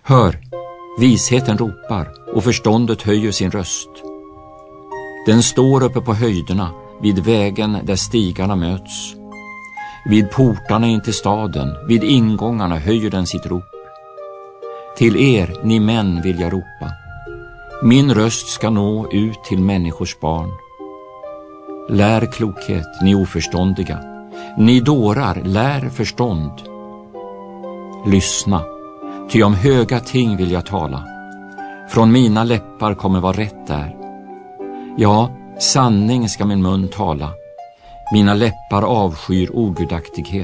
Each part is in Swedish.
Hör, visheten ropar och förståndet höjer sin röst. Den står uppe på höjderna vid vägen där stigarna möts. Vid portarna in till staden, vid ingångarna höjer den sitt rop. Till er, ni män, vill jag ropa. Min röst ska nå ut till människors barn. Lär klokhet, ni oförståndiga. Ni dårar, lär förstånd. Lyssna, ty om höga ting vill jag tala. Från mina läppar kommer vad rätt är. Ja, sanning ska min mun tala. Mina läppar avskyr ogudaktighet.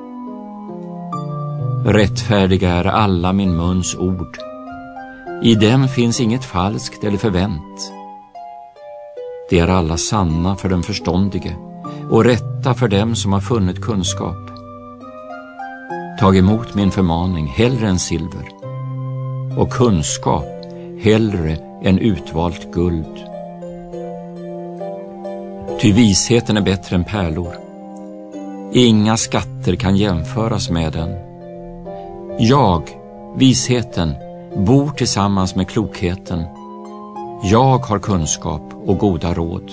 Rättfärdiga är alla min muns ord. I dem finns inget falskt eller förvänt. De är alla sanna för den förståndige och rätta för dem som har funnit kunskap. Tag emot min förmaning hellre än silver och kunskap hellre än utvalt guld. Ty visheten är bättre än pärlor. Inga skatter kan jämföras med den. Jag, visheten, bor tillsammans med klokheten. Jag har kunskap och goda råd.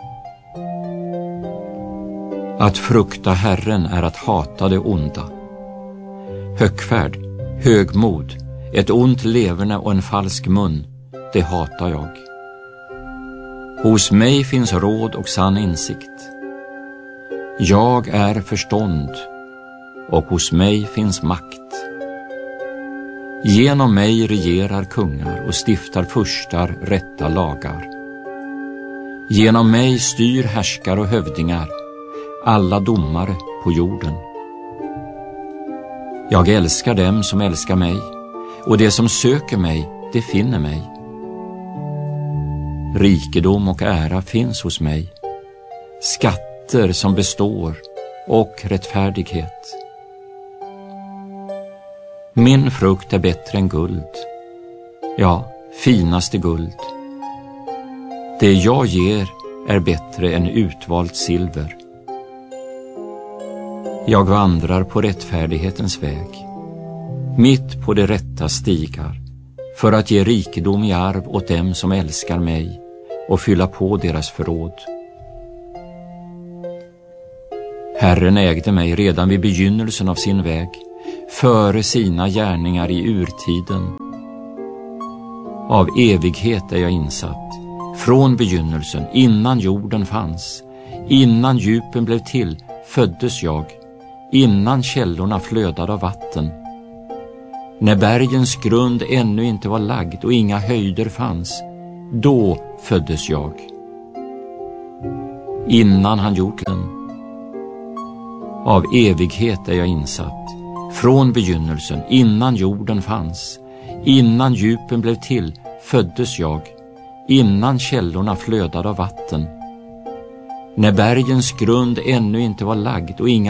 Att frukta Herren är att hata det onda. Högfärd, högmod, ett ont leverne och en falsk mun, det hatar jag. Hos mig finns råd och sann insikt. Jag är förstånd och hos mig finns makt. Genom mig regerar kungar och stiftar furstar rätta lagar. Genom mig styr härskare och hövdingar, alla domare på jorden. Jag älskar dem som älskar mig, och det som söker mig, det finner mig. Rikedom och ära finns hos mig, skatter som består och rättfärdighet. Min frukt är bättre än guld, ja, finaste guld. Det jag ger är bättre än utvalt silver. Jag vandrar på rättfärdighetens väg, mitt på de rätta stigar, för att ge rikedom i arv åt dem som älskar mig och fylla på deras förråd. Herren ägde mig redan vid begynnelsen av sin väg, före sina gärningar i urtiden. Av evighet är jag insatt, från begynnelsen, innan jorden fanns. Innan djupen blev till, föddes jag, innan källorna flödade av vatten. När bergens grund ännu inte var lagd och inga höjder fanns, då föddes jag. Innan han gjort den. Av evighet är jag insatt, från begynnelsen, innan jorden fanns. Innan djupen blev till, föddes jag, innan källorna flödade av vatten. När bergens grund ännu inte var lagd och inga